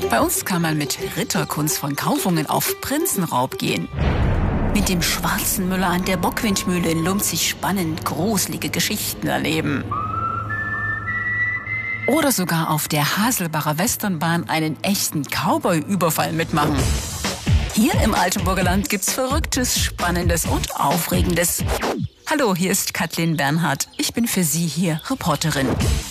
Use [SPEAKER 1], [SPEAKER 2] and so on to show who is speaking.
[SPEAKER 1] Bei uns kann man mit Ritterkunst von Kaufungen auf Prinzenraub gehen. Mit dem schwarzen Müller an der Bockwindmühle in Lumpzig spannend gruselige Geschichten erleben. Oder sogar auf der Haselbacher Westernbahn einen echten Cowboy-Überfall mitmachen. Hier im Altenburger Land gibt's Verrücktes, Spannendes und Aufregendes. Hallo, hier ist Kathleen Bernhard. Ich bin für Sie hier Reporterin.